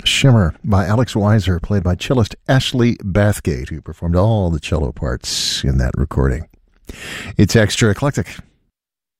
Shimmer by Alex Weiser, played by cellist Ashley Bathgate, who performed all the cello parts in that recording. It's Extra Eclectic.